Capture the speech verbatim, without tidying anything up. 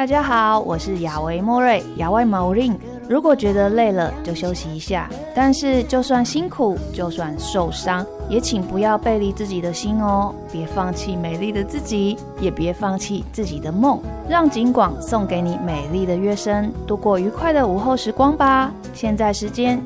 大家好，我是雅维莫瑞，雅维毛令。如果觉得累了，就休息一下。但是就算辛苦，就算受伤，也请不要背离自己的心哦。别放弃美丽的自己，也别放弃自己的梦。让景广送给你美丽的乐声，度过愉快的午后时光吧。现在时间